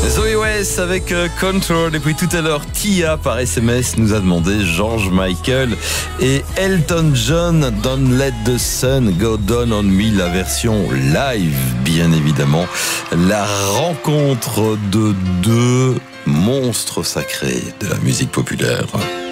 Zoé West avec Control. Et puis tout à l'heure, Tia par SMS nous a demandé George Michael et Elton John, Don't Let the Sun Go Down on Me, la version live, bien évidemment. La rencontre de deux monstres sacrés de la musique populaire.